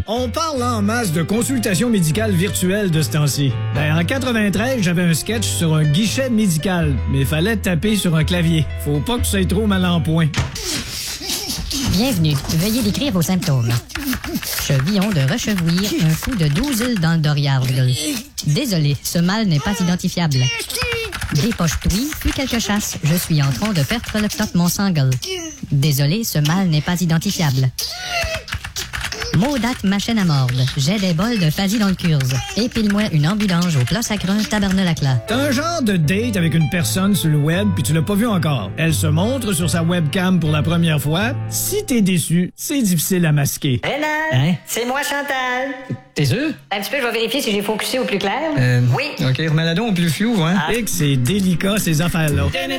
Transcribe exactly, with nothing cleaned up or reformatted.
On parle en masse de consultation médicale virtuelle de ce temps-ci. Ben, en quatre-vingt-treize, j'avais un sketch sur un guichet médical, mais fallait taper sur un clavier. Faut pas que ça ait trop mal en point. Bienvenue. Veuillez décrire vos symptômes. Chevillon de rechevouir, un coup de douze îles dans le doriargle. Désolé, ce mal n'est pas identifiable. Dépoche-toi, puis quelques chasses. Je suis en train de perdre le top mon sangle. Désolé, ce mal n'est pas identifiable. Maudate machine à mordre. J'ai des bols de phasie dans le curse. Épile-moi une ambulange au plat sacrun tabernacle-là. T'as un genre de date avec une personne sur le web puis tu l'as pas vu encore. Elle se montre sur sa webcam pour la première fois. Si t'es déçu, c'est difficile à masquer. Renan, Hein? c'est moi Chantal. T'es sûr? Un petit peu, je vais vérifier si j'ai focusé au plus clair. Euh, Oui. OK, remets-la donc au plus flou, hein? Et que c'est délicat ces affaires-là.